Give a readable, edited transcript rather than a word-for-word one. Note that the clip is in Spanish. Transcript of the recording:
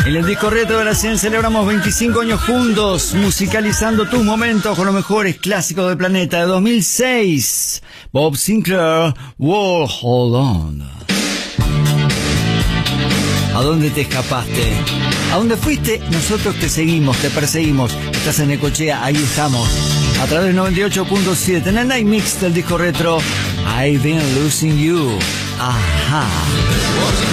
En el disco retro de la 100 celebramos 25 años juntos, musicalizando tus momentos con los mejores clásicos del planeta. De 2006, Bob Sinclair, World Hold On. ¿A dónde te escapaste? ¿A dónde fuiste? Nosotros te seguimos, te perseguimos. Estás en Necochea, ahí estamos. A través del 98.7, en el Night Mix del disco retro, I've Been Losing You. Ajá.